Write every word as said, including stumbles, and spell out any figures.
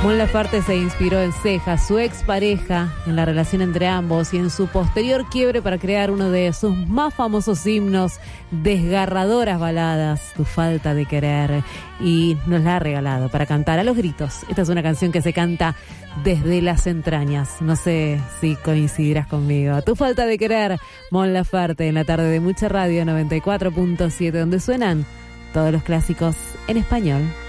Mon Laferte se inspiró en Ceja, su expareja, en la relación entre ambos y en su posterior quiebre para crear uno de sus más famosos himnos, desgarradoras baladas, Tu falta de querer, y nos la ha regalado para cantar a los gritos. Esta es una canción que se canta desde las entrañas. No sé si coincidirás conmigo. Tu falta de querer, Mon Laferte, en la tarde de Mucha Radio noventa y cuatro punto siete, donde suenan todos los clásicos en español.